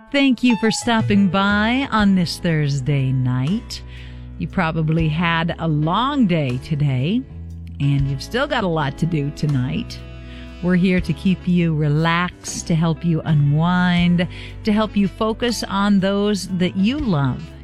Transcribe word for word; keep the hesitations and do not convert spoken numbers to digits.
Thank you for stopping by on this Thursday night. You probably had a long day today, and you've still got a lot to do tonight. We're here to keep you relaxed, to help you unwind, to help you focus on those that you love